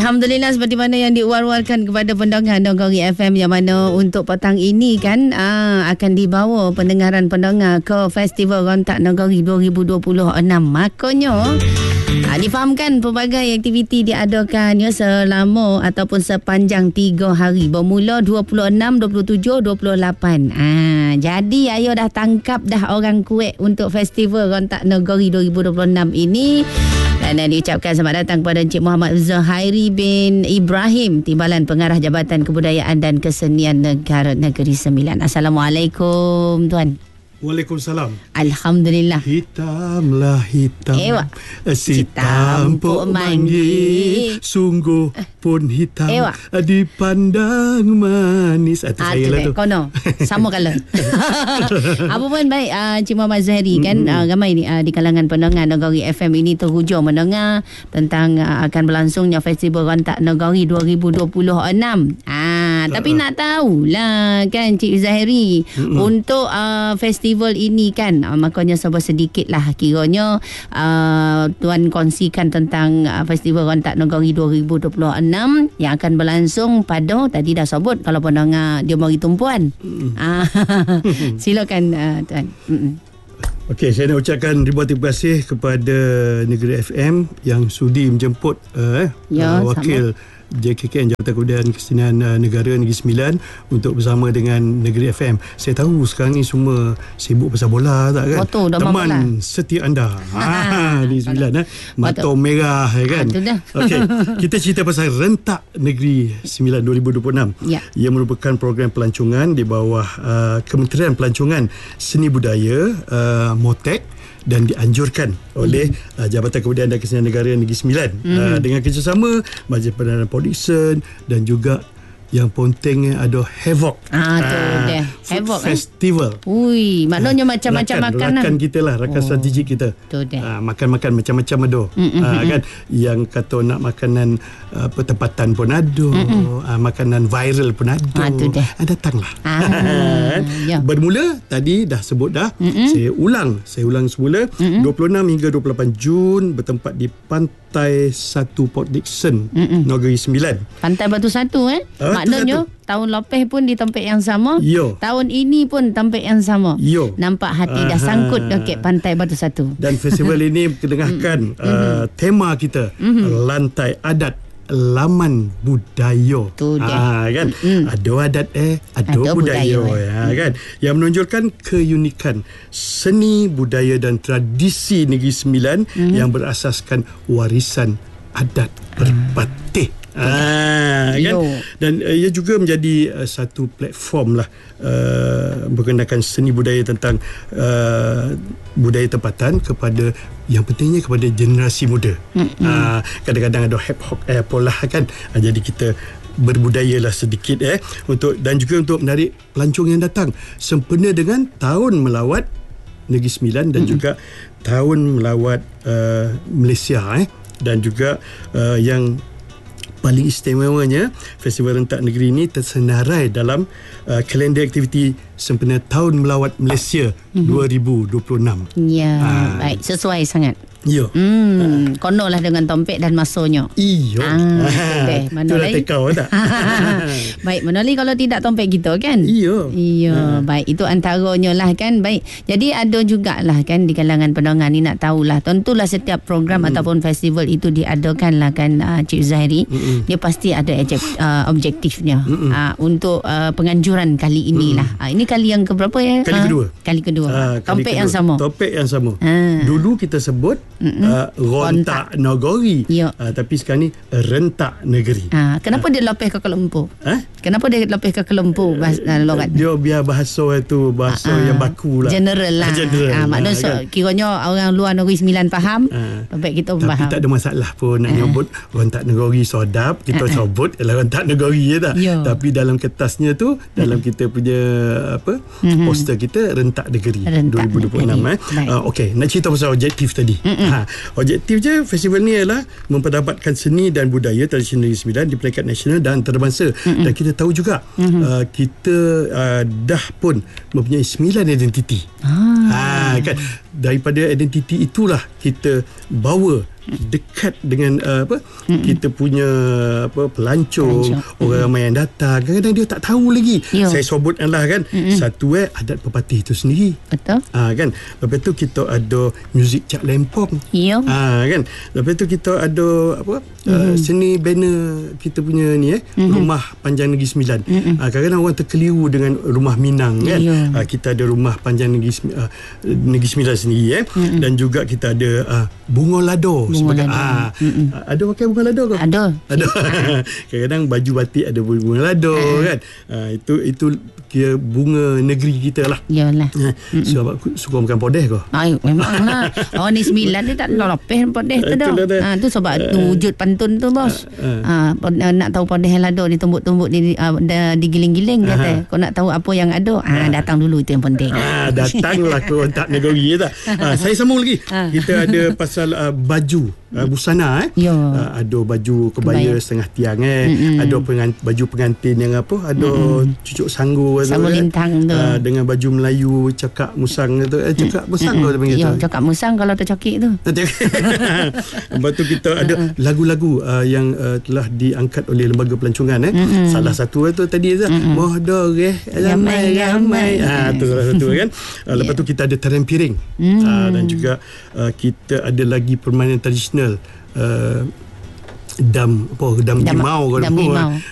Alhamdulillah, seperti mana yang diwar-warkan kepada pendengar Nagori FM, yang mana untuk petang ini kan akan dibawa pendengaran-pendengar ke Festival Rontak Nagori 2026. Makanya difahamkan pelbagai aktiviti diadakan selama ataupun sepanjang 3 hari bermula 26, 27, 28. Jadi ayo dah tangkap dah orang kuat untuk Festival Rontak Nagori 2026 ini. Dan diucapkan selamat datang kepada Encik Muhammad Zuhairi bin Ibrahim, Timbalan Pengarah Jabatan Kebudayaan dan Kesenian Negara Negeri Sembilan. Assalamualaikum Tuan. Waalaikumsalam. Alhamdulillah. Hitamlah hitam, hitam pun mandi, sungguh pun hitam, dipandang manis. Itu saya lah tu. Kono sama kala. Apa pun baik, Encik Muhammad Zuhairi kan, ramai di kalangan pendengar Nagori FM ini terhujung mendengar tentang akan berlangsungnya Festival Rontak Nagori 2026. Tapi nak tahulah kan Encik Zuhairi, untuk festival ini kan, makanya sebab sedikit lah kiranya Tuan kongsikan tentang Festival Rontak Nagori 2026 yang akan berlangsung pada, tadi dah sebut kalau pendengar dia mari tumpuan. Silakan Tuan. Okey, saya nak ucapkan ribuan terima kasih kepada Negeri FM yang sudi menjemput wakil JKKN, Jabatan Kebudayaan Kesenian Negara Negeri Sembilan, untuk bersama dengan Negeri FM. Saya tahu sekarang ni semua sibuk pasal bola tak kan? Betul, teman bola setia anda di Sembilan, mata merah kan. Okey, kita cerita pasal Rentak Negeri Sembilan 2026. Ia merupakan program pelancongan di bawah Kementerian Pelancongan Seni Budaya MOTEK, dan dianjurkan oleh Jabatan Kebudayaan dan Kesenian Negara Negeri Sembilan dengan kerjasama Majlis Perdana Production dan juga yang penting ada Havoc. Havoc Festival. Ui, maknanya macam-macam makanan. Rakan kita lah, rakan strategik kita. Makan-makan macam-macam ada. Kan, yang kata nak makanan tempatan pun ada, makanan viral pun ada. Datanglah. Bermula tadi dah sebut dah. Saya ulang semula. 26 hingga 28 Jun bertempat di Pantai 1 Port Dickson, Nagori Sembilan. Pantai Batu Satu maknanya tahun lepas pun di tempat yang sama. Tahun ini pun tempat yang sama. Nampak hati dah sangkut dekat Pantai Batu Satu. Dan festival ini kedengahkan tema kita, Lantai Adat Laman Budaya. Kan, ada adat ada budaya kan, yang menonjolkan keunikan seni budaya dan tradisi Negeri Sembilan yang berasaskan warisan adat berbatik. Kan? Dan ia juga menjadi satu platform lah berkenalkan seni budaya tentang budaya tempatan kepada, yang pentingnya kepada generasi muda. Kadang-kadang ada hip-hop pola kan, jadi kita berbudayalah sedikit untuk, dan juga untuk menarik pelancong yang datang sempena dengan Tahun Melawat Negeri Sembilan dan juga Tahun Melawat Malaysia dan juga yang paling istimewanya, Festival Rentak Negeri ini tersenarai dalam kalender aktiviti sempena Tahun Melawat Malaysia 2026. Baik, sesuai sangat. Kono lah dengan tompek dan masonya. Itulah tekau tak? Baik, menolih kalau tidak tompek kita kan? Baik, itu antaranya lah kan. Baik, jadi ada jugalah kan di kalangan pendengar ni nak tahulah, tentulah setiap program ataupun festival itu diadakan lah kan, Cik Zuhairi, dia pasti ada objektifnya untuk penganjuran kali inilah. Ini kali yang keberapa ya? Kali kedua. Topik yang sama. Dulu kita sebut Rontak Nagori, tapi sekarang ni Rentak Negeri. Kenapa dia lepas ke Kuala Lumpur? Kenapa dia lepas ke Kuala Lumpur logat? Dia biar bahasa itu bahasa yang baku lah, general lah. Maknanya kiranya orang luar Negeri Sembilan faham, baik kita faham. Tapi tak ada masalah pun nak nyebut Rontak Nagori sedap, kita sebut ialah Rontak Nagori tak. Tapi dalam kertasnya tu, dalam kita punya poster kita Rentak Negeri 2026. Okey, nak cerita pasal objektif tadi. Objektif je festival ni ialah memperdapatkan seni dan budaya tradisi Negeri Sembilan di peringkat nasional dan antarabangsa. Dan kita tahu juga kita dah pun mempunyai 9 identiti. Kan, daripada identiti itulah kita bawa dekat dengan kita punya pelancong, orang ramai yang datang. Kadang-kadang dia tak tahu lagi. Saya sebutkanlah kan, satu adat pepatih itu sendiri. Betul. Kan. Lepas tu kita ada muzik Cak Lempong. Kan. Lepas tu kita ada seni banner kita punya ni Rumah Panjang Negeri Sembilan. Kadang-kadang orang terkeliru dengan Rumah Minang kan. Kita ada Rumah Panjang Negeri Sembilan sendiri dan juga kita ada bunga lado sebagai ada pakai bunga lado ke? Ada. Kadang-kadang baju batik ada bunga lado kan. Itu kira bunga negeri kita lah. Yalah. Sebab aku suka makan podeh ke? Memanglah. Orang ni 9 dia tak lopeh podeh tu dah. Tu sebab tu wujud pantun tu bos. Nak tahu podeh lado ditumbuk-tumbuk digiling-giling kata. Kau nak tahu apa yang ada, datang dulu, itu yang penting. Datanglah ke Otak Negeri tak. Saya sambung lagi. Kita ada pasal baju busana ada baju kebaya setengah tiang ada baju pengantin yang ada cucuk sanggur lintang tu dengan baju Melayu cakap musang tu cakap musang tu panggil tu. Cakap musang kalau tercakik tu. Lepas tu kita ada lagu-lagu yang telah diangkat oleh lembaga pelancongan salah satu tu tadi mohdoreh ramai-ramai tu salah satu kan. Lepas tu kita ada tarian piring dan juga kita ada lagi permainan tradisional dam limau.